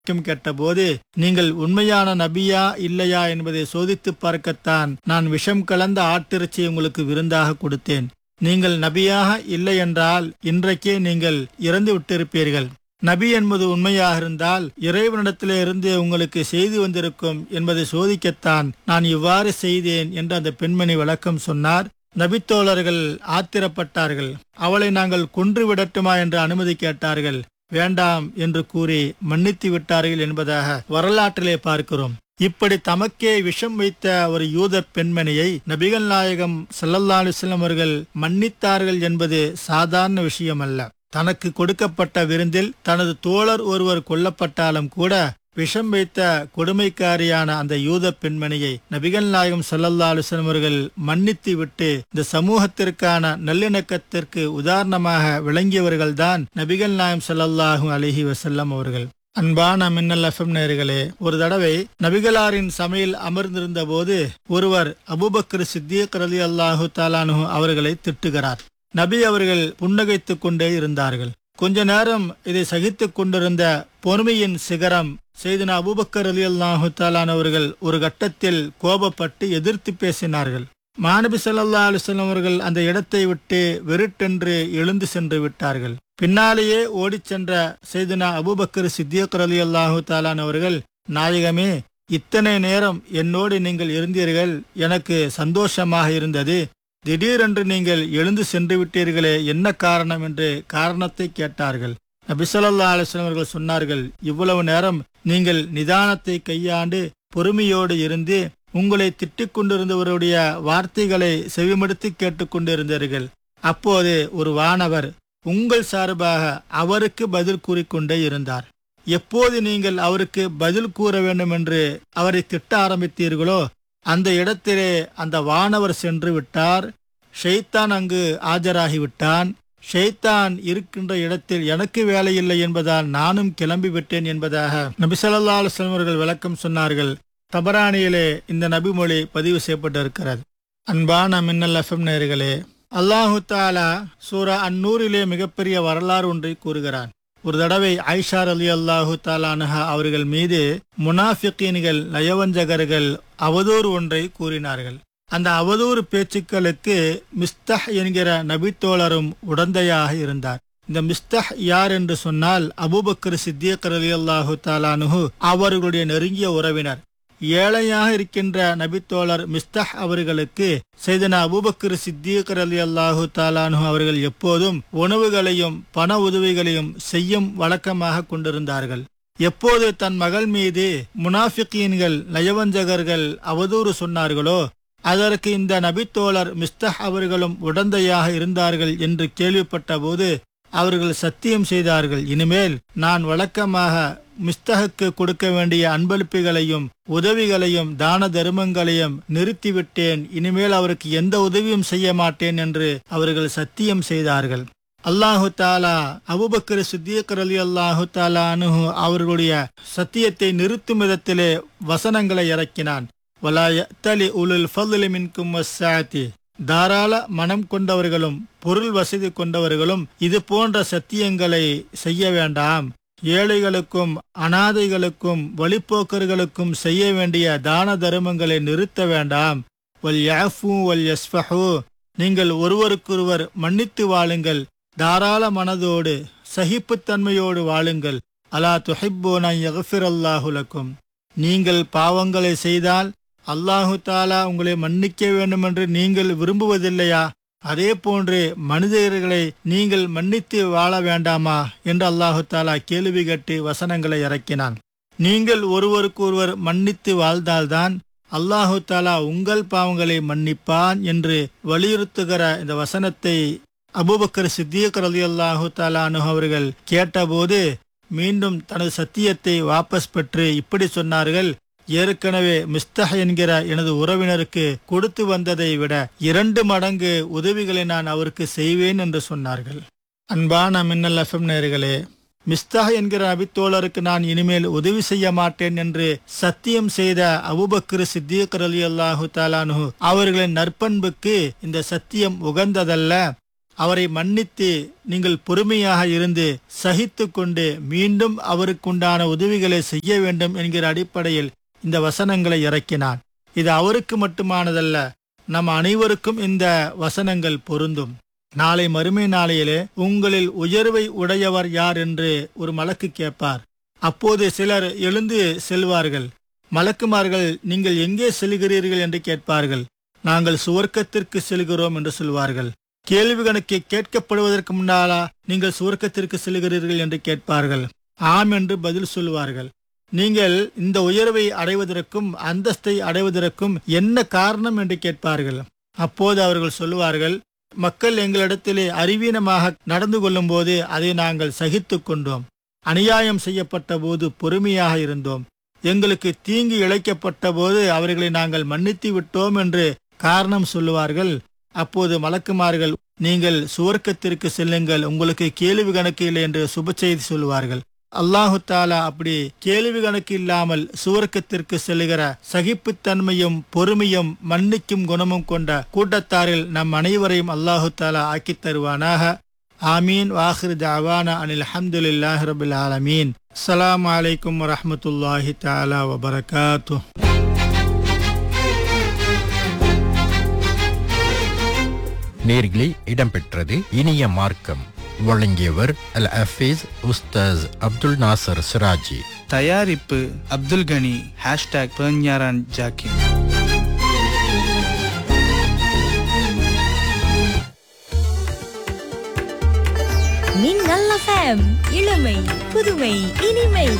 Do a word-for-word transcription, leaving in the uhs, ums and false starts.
கேட்டபோது, நீங்கள் உண்மையான நபியா இல்லையா என்பதை சோதித்து பார்க்கத்தான் நான் விஷம் கலந்த ஆட்டிறைச்சி உங்களுக்கு விருந்தாக கொடுத்தேன். நீங்கள் நபியாக இல்லை என்றால் இன்றைக்கே நீங்கள் இறந்து விட்டிருப்பீர்கள். நபி என்பது உண்மையாக இருந்தால் இறைவனிடத்திலே இருந்து உங்களுக்கு செய்தி வந்திருக்கும் என்பதை சோதிக்கத்தான் நான் இவ்வாறு செய்தேன் என்று அந்த பெண்மணி விளக்கம் சொன்னார். நபித்தோழர்கள் ஆத்திரப்பட்டார்கள். அவளை நாங்கள் கொன்று விடட்டுமா என்று அனுமதி கேட்டார்கள். வேண்டாம் என்று கூறி மன்னித்து விட்டார்கள் என்பதாக வரலாற்றிலே பார்க்கிறோம். இப்படி தமக்கே விஷம் வைத்த ஒரு யூத பெண்மணியை நபிகள் நாயகம் ஸல்லல்லாஹு அலைஹி வஸல்லம் அவர்கள் மன்னித்தார்கள் என்பது சாதாரண விஷயம் அல்ல. தனக்கு கொடுக்கப்பட்ட விருந்தில் தனது தோழர் ஒருவர் கொல்லப்பட்டாலும் கூட விஷம் வைத்த கொடுமைக்காரியான அந்த யூத பெண்மணியை நபிகள் நாயகம் ஸல்லல்லாஹு அலைஹி வஸல்லம் அவர்கள் மன்னித்து விட்டு இந்த சமூகத்திற்கான நல்லிணக்கத்திற்கு உதாரணமாக விளங்கியவர்கள்தான் நபிகள் நாயகம் ஸல்லல்லாஹு அலைஹி வஸல்லம் அவர்கள். அன்பான மின்னல் எஃப்எம் நேயர்களே, ஒரு தடவை நபிகளாரின் சமையல் அமர்ந்திருந்த போது ஒருவர் அபூபக்கர் சித்தீக் ரலியல்லாஹு தஆலா அன்ஹு அவர்களை திட்டுகிறார். நபி அவர்கள் புன்னகைத்துக் கொண்டே இருந்தார்கள். கொஞ்ச நேரம் இதை சகித்துக் கொண்டிருந்த பொறுமையின் சிகரம் செய்தனா அபூபக்கர் ரலியல்லாஹு தஆலா அவர்கள் ஒரு கட்டத்தில் கோபப்பட்டு எதிர்த்து பேசினார்கள். மாநபி ஸல்லல்லாஹு அலைஹி வஸல்லம் அவர்கள் அந்த இடத்தை விட்டு வெறுட்டென்று எழுந்து சென்று விட்டார்கள். பின்னாலேயே ஓடிச் சென்ற செய்தனா அபூபக்கர் சித்தீக் ரலியல்லாஹு தஆலா அவர்கள், நாயகமே, இத்தனை நேரம் என்னோடு நீங்கள் இருந்தீர்கள், எனக்கு சந்தோஷமாக இருந்தது. திடீரென்று நீங்கள் எழுந்து சென்று விட்டீர்களே, என்ன காரணம் என்று காரணத்தை கேட்டார்கள். நபி ஸல்லல்லாஹு அலைஹி வஸல்லம் அவர்கள் சொன்னார்கள், இவ்வளவு நேரம் நீங்கள் நிதானத்தை கையாண்டு பொறுமையோடு இருந்து உங்களை திட்டிக் கொண்டிருந்தவருடைய வார்த்தைகளை செவிமடுத்து கேட்டுக்கொண்டிருந்தீர்கள். அப்போது ஒரு வானவர் உங்கள் சார்பாக அவருக்கு பதில் கூறிக்கொண்டே இருந்தார். எப்போது நீங்கள் அவருக்கு பதில் கூற வேண்டும் என்று அவரை திட்ட ஆரம்பித்தீர்களோ அந்த இடத்திலே அந்த வானவர் சென்று விட்டார். ஷைத்தான் அங்கு ஆஜராகிவிட்டான். ஷைத்தான் இருக்கின்ற இடத்தில் எனக்கு வேலையில்லை என்பதால் நானும் கிளம்பிவிட்டேன் என்பதாக நபி ஸல்லல்லாஹு அலைஹி வஸல்லம் அவர்கள் விளக்கம் சொன்னார்கள். தபரானியிலே இந்த நபிமொழி பதிவு செய்யப்பட்டிருக்கிறது. அன்பான மின்னல் எஃப்எம் நேயர்களே, அல்லாஹு தஆலா சூரா அந்நூரிலே மிகப்பெரிய வரலாறு ஒன்றை கூறுகிறான். ஒரு தடவை ஆயிஷா ரலியல்லாஹு தஆலா அன்ஹா அவர்கள் மீது முனாஃபிகீன்கள், நயவஞ்சகர்கள் அவதூறு ஒன்றை கூறினார்கள். அந்த அவதூறு பேச்சுக்களுக்கு மிஸ்தஹ் என்கிற நபித்தோழரும் உடந்தையாக இருந்தார். இந்த மிஸ்தஹ் யார் என்று சொன்னால் அபூபக்கர் சித்தீக் ரலியல்லாஹு தஆலா அன்ஹு அவர்களுடைய நெருங்கிய உறவினர். ஏழையாக இருக்கின்ற நபித்தோழர் மிஸ்தஹ் அவர்களுக்கு செய்தனா அபூபக்கர் சித்தீக் ரலியல்லாஹு தஆலா அன்ஹு அவர்கள் எப்போதும் உணவுகளையும் பண உதவிகளையும் செய்யும் வழக்கமாக கொண்டிருந்தார்கள். எப்போது தன் மகள் மீது முனாஃபிகீன்கள், நயவஞ்சகர்கள் அவதூறு சொன்னார்களோ அதற்கு இந்த நபித்தோழர் மிஸ்தஹ் அவர்களும் உடந்தையாக இருந்தார்கள் என்று கேள்விப்பட்ட போது அவர்கள் சத்தியம் செய்தார்கள், இனிமேல் நான் வழக்கமாக மிஸ்தஹுக்கு கொடுக்க வேண்டிய அன்பளிப்புகளையும் உதவிகளையும் தான தர்மங்களையும் நிறுத்திவிட்டேன், இனிமேல் அவருக்கு எந்த உதவியும் செய்ய மாட்டேன் என்று அவர்கள் சத்தியம் செய்தார்கள். அல்லாஹு தாலா அபூபக்கர் சித்தீக் ரலியல்லாஹு தஆலா அன்ஹு அவர்களுடைய சத்தியத்தை நிறுத்தும் விதத்திலே வசனங்களை இறக்கினான். வலா யஅ்தலி உலுல் ஃபضل மின்கும் வஸ்ஸஅதி, தாராள மனம் கொண்டவர்களும் பொருள் வசதி கொண்டவர்களும் இது போன்ற சத்தியங்களை செய்ய வேண்டாம். ஏழைகளுக்கும் அனாதைகளுக்கும் வழிப்போக்கர்களுக்கும் செய்ய வேண்டிய தான தர்மங்களை நிறுத்த வேண்டாம். வல் யஃபு வல் யஸ்ஃபஹு, நீங்கள் ஒருவருக்கொருவர் மன்னித்து வாழுங்கள், தாராள மனதோடு சகிப்புத்தன்மையோடு வாழுங்கள். அலா துஹிப்பூன யக்ஃபிரல்லாஹு லக்கும், நீங்கள் பாவங்களை செய்தால் அல்லாஹு தாலா உங்களை மன்னிக்க வேண்டும் என்று நீங்கள் விரும்புவதில்லையா? அதே போன்று மனிதர்களை நீங்கள் மன்னித்து வாழ வேண்டாமா என்று அல்லாஹு தாலா கேள்வி கேட்டு வசனங்களை இறக்கினான். நீங்கள் ஒருவருக்கு ஒருவர் மன்னித்து வாழ்ந்தால்தான் அல்லாஹு தாலா உங்கள் பாவங்களை மன்னிப்பான் என்று வலியுறுத்துகிற இந்த வசனத்தை அபூபக்கர் சித்தீக் ரலியல்லாஹு தஆலா அன்ஹு அவர்கள் கேட்டபோது மீண்டும் தனது சத்தியத்தை வாபஸ் பெற்று இப்படி சொன்னார்கள், ஏற்கனவே மிஸ்தஹ் என்கிற எனது உறவினருக்கு கொடுத்து வந்ததை விட இரண்டு மடங்கு உதவிகளை நான் அவருக்கு செய்வேன் என்று சொன்னார்கள். அன்பான மின்னல் எஃப்எம் நேயர்களே, மிஸ்தஹ் என்கிற நபித்தோழருக்கு நான் இனிமேல் உதவி செய்ய மாட்டேன் என்று சத்தியம் செய்த அபூபக்கர் சித்தீக் ரலியல்லாஹு தஆலா அன்ஹு அவர்களின் நற்பண்புக்கு இந்த சத்தியம் உகந்ததல்ல. அவரை மன்னித்து நீங்கள் பொறுமையாக இருந்து சகித்து கொண்டு மீண்டும் அவருக்குண்டான உதவிகளை செய்ய வேண்டும் என்கிற அடிப்படையில் இந்த வசனங்களை இறக்கினான். இது அவருக்கு மட்டுமானதல்ல, நம் அனைவருக்கும் இந்த வசனங்கள் பொருந்தும். நாளை மறுமை நாளையிலே உங்களில் உயர்வை உடையவர் யார் என்று ஒரு மலக்கு கேட்பார். அப்போது சிலர் எழுந்து செல்வார்கள். மலக்குமார்கள், நீங்கள் எங்கே செல்கிறீர்கள் என்று கேட்பார்கள். நாங்கள் சுவர்க்கத்திற்கு செல்கிறோம் என்று சொல்வார்கள். கேள்வி கணக்கு கேட்கப்படுவதற்கு முன்னாலா நீங்கள் சுவர்க்கத்திற்கு செல்கிறீர்கள் என்று கேட்பார்கள். ஆம் என்று பதில் சொல்வார்கள். நீங்கள் இந்த உயர்வை அடைவதற்கும் அந்தஸ்தை அடைவதற்கும் என்ன காரணம் என்று கேட்பார்கள். அப்போது அவர்கள் சொல்லுவார்கள், மக்கள் எங்களிடத்திலே அறிவீனமாக நடந்து கொள்ளும் போது அதை நாங்கள் சகித்து கொண்டோம். அநியாயம் செய்யப்பட்ட போது பொறுமையாக இருந்தோம். எங்களுக்கு தீங்கு இழைக்கப்பட்ட போது அவர்களை நாங்கள் மன்னித்து விட்டோம் என்று காரணம் சொல்லுவார்கள். அப்போது மலக்குமார்கள், நீங்கள் சுவர்க்கத்திற்கு செல்லுங்கள், உங்களுக்கு கேள்வி கணக்கு இல்லை என்று சுப செய்தி சொல்லுவார்கள். அல்லாஹு தாலா அப்படி கேள்வி கணக்கு இல்லாமல் சுவர்க்கத்திற்கு செல்லுகிற சகிப்புத்தன்மையும் பொறுமையும் மன்னிக்கும் குணமும் கொண்ட கூட்டத்தாரில் நம் அனைவரையும் அல்லாஹு தாலா ஆக்கித் தருவானாக. ஆமீன். வாஹிர் தஅவானா அனில் ஹம்துலில்லாஹி ரப்பில் ஆலமீன். அஸ்ஸலாமு அலைக்கும் வரஹ்மத்துல்லாஹி தஆலா வபரகாத்துஹு. நேர்களே, இடம்பெற்றது இனிய மார்க்கம். வழங்கியவர் அல் ஹஃபீஸ் உஸ்தாஸ் அப்துல் நாசர் சிராஜி. தயாரிப்பு அப்துல் கனி. ஹேஷ்டாக் பெர்ஞாரான் ஜாக்கிர். மின்னல் எஃப்எம், இளமை புதுமை இனிமை.